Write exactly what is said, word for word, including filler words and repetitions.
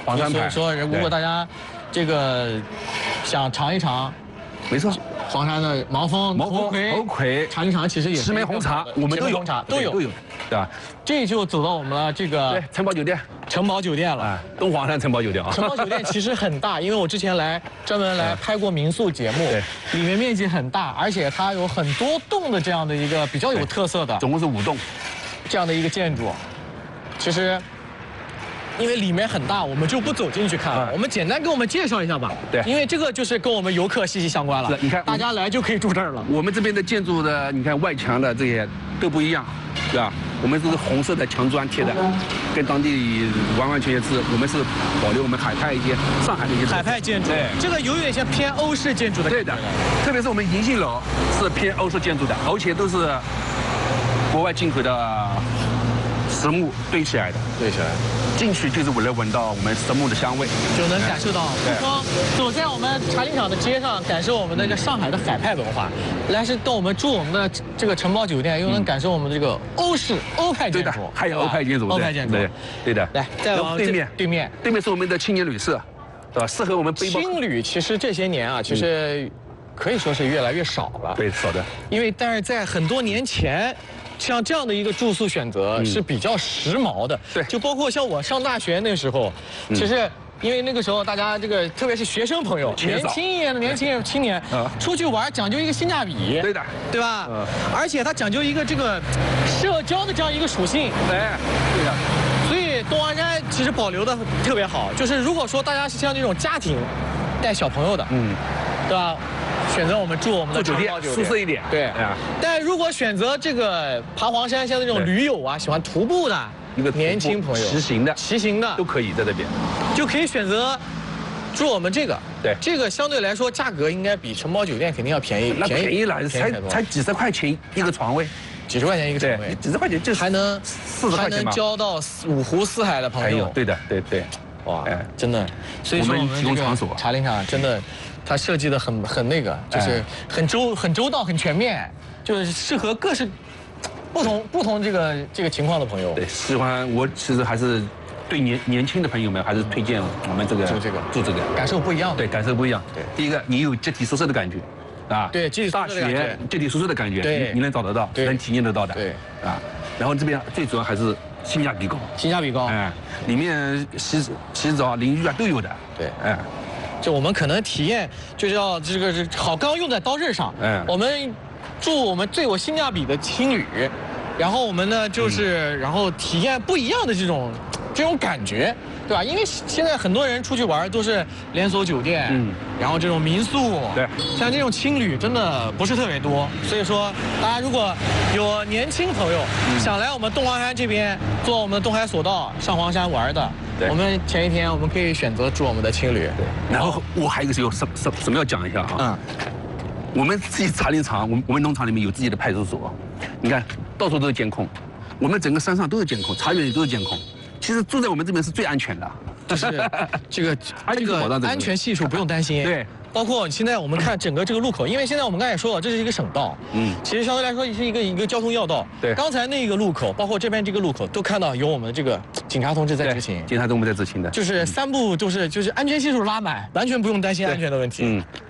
黄山牌。 所以说，如果大家这个想尝一尝， 没错。 黄山的毛峰、 毛峰、头盔、 尝一尝，其实也是石梅红茶，我们都有， 都有都有，对吧？ 这就走到我们了这个对城堡酒店， 城堡酒店了， 啊，东黄山城堡酒店啊。 城堡酒店其实很大，因为我之前来专门来拍过民宿节目， 对， 里面面积很大，而且它有很多栋的这样的一个比较有特色的， 总共是五栋， 这样的一个建筑，其实。 因为里面很大，我们就不走进去看了。我们简单给我们介绍一下吧。 对， 因为这个就是跟我们游客息息相关了。 你看， 大家来就可以住这儿了。 我们这边的建筑的，你看外墙的这些都不一样，对吧？我们这是红色的墙砖贴的，跟当地完完全全是我们是保留我们海派一些上海的一些海派建筑。 对， 这个有点像偏欧式建筑的。 对的，特别是我们银杏楼是偏欧式建筑的，而且都是国外进口的实木堆起来的， 堆起来。 进去就是为了闻到我们实木的香味， 就能感受到，不光走在我们茶林场的街上，感受我们那个上海的海派文化，来是到我们住我们的这个城堡酒店，又能感受我们这个欧式欧派建筑， 对的，还有欧派建筑， 欧派建筑， 对对的。 来，再往对面， 对面， 对面是我们的青年旅社，对吧？适合我们背包。 青旅其实这些年啊，其实可以说是越来越少了， 对，少的。 因为但是在很多年前。 像这样的一个住宿选择是比较时髦的， 对， 就包括像我上大学那时候，其实因为那个时候大家这个特别是学生朋友，年轻一点的年轻人青年，出去玩讲究一个性价比， 对的， 对吧？而且它讲究一个这个社交的这样一个属性， 哎，对的。 所以东华山其实保留的特别好，就是如果说大家是像这种家庭带小朋友的，嗯，对吧？ 选择我们住我们的酒店，舒适一点。对啊。但如果选择这个爬黄山，像那种驴友啊，喜欢徒步的一个年轻朋友， 骑行的， 骑行的都可以在这边， 就可以选择住我们这个。 对， 这个相对来说价格应该比城堡酒店肯定要便宜， 那便宜了，才才几十块钱一个床位， 几十块钱一个床位， 几十块钱就还能四十块钱还能交到五湖四海的朋友。 对的，对对。 哇，真的，所以说我们这个茶林场真的。 它设计的很很那个，就是很周很周到很全面，就是适合各式不同不同这个这个情况的朋友。 对，喜欢我其实还是对年年轻的朋友们还是推荐我们这个住这个住这个， 感受不一样。 对，感受不一样。对，第一个你有集体宿舍的感觉，啊， 对，集体大学集体宿舍的感觉，对，你能找得到，能体验得到的， 对， 啊，然后这边最主要还是性价比高， 性价比高， 哎，里面洗洗澡、淋浴啊都有的， 对， 哎。 就我们可能体验就是要这个是好钢用在刀刃上。嗯，我们住我们最有性价比的青旅，然后我们呢就是然后体验不一样的这种这种感觉，对吧？因为现在很多人出去玩都是连锁酒店，嗯，然后这种民宿， 对， 像这种青旅真的不是特别多。所以说，大家如果有年轻朋友想来我们东华山这边坐我们的东海索道上黄山玩的。 我们前一天我们可以选择住我们的青旅， 对。然后我还有一个有什什什么要讲一下啊？嗯。我们自己茶林场，我们我们农场里面有自己的派出所，你看到处都是监控，我们整个山上都是监控，茶园里都是监控。其实住在我们这边是最安全的， 就是这个这个安全系数不用担心。 对。 包括现在我们看整个这个路口，因为现在我们刚才也说了，这是一个省道，嗯，其实相对来说也是一个一个交通要道。 对， 刚才那个路口，包括这边这个路口，都看到有我们这个警察同志在执勤， 警察同志在执勤的， 就是三步就是就是安全系数拉满，完全不用担心安全的问题。嗯。